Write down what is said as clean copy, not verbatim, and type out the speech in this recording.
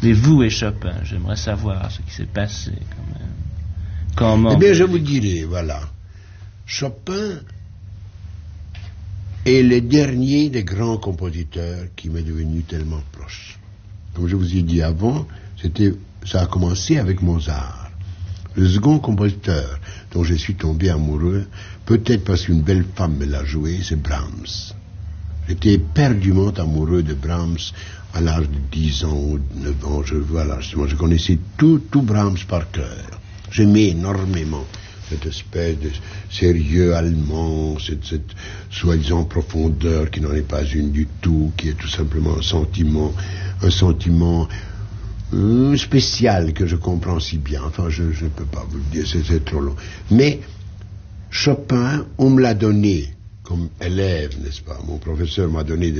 Mais vous et Chopin, j'aimerais savoir ce qui s'est passé quand même. Comment? Eh bien, je vous dirai, voilà. Chopin est le dernier des grands compositeurs qui m'est devenu tellement proche. Comme je vous ai dit avant, ça a commencé avec Mozart. Le second compositeur dont je suis tombé amoureux, peut-être parce qu'une belle femme me l'a joué, c'est Brahms. J'étais éperdument amoureux de Brahms à l'âge de 10 ans ou 9 ans. Je connaissais tout Brahms par cœur. J'aimais énormément cette espèce de sérieux allemand, cette soi-disant profondeur qui n'en est pas une du tout, qui est tout simplement un sentiment spécial que je comprends si bien. Enfin, je ne peux pas vous le dire, c'est trop long. Mais Chopin, on me l'a donné comme élève, n'est-ce pas? Mon professeur m'a donné